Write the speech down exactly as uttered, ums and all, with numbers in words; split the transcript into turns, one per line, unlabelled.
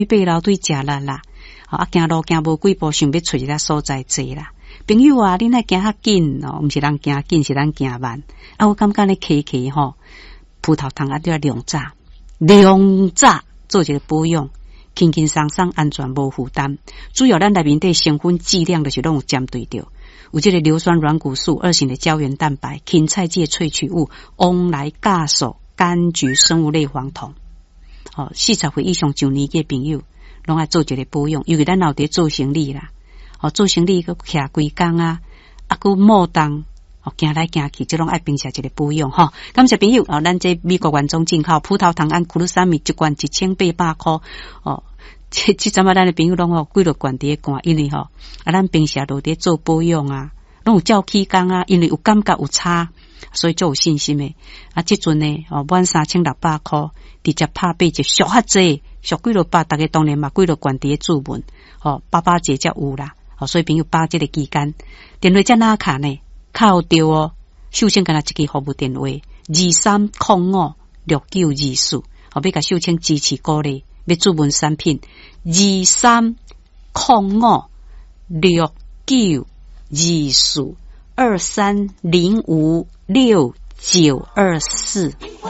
爬楼梯食力啦，啊，行路行无几步，想要找一个所在坐啦。朋友啊，恁爱行较紧哦，毋是人行紧，是咱行慢。啊，我感觉咧，起起吼，葡萄糖啊，都要两炸，两炸做一个保养，轻轻松松，安全无负担。主要咱内面的成分剂量就是拢有针对着，有这个硫酸软骨素、二型的胶原蛋白、芹菜芥萃取物、翁来酵素、柑橘生物类黄酮。哦，四十岁以上上年纪的朋友，拢爱做一个保养，尤其咱老伫做生理啦。哦，做生理个徛规工啊，啊个莫动，哦，行来行去，即拢爱平常一个保养吼。感谢朋友，哦，咱这美国原装进口葡萄糖胺库鲁三米一罐一千八百块，哦，这这阵啊，咱的朋友拢哦几落罐伫个罐，因为吼，啊，咱平常都伫做保养啊，拢有照起工啊，因为有感觉有差，所以就有信心的。啊，即阵呢，哦，满三千六百块，直接拍八折，俗较济，俗几落百，大家当然嘛几落罐伫个注文，哦，八八折才有啦。哦，所以朋友把这个期间电话在哪卡呢？靠掉哦，秀清跟他一个服务电话二三零五六九二四，哦，要甲秀清支持鼓励，要注文产品二三零五六九二四二三零五六九二四。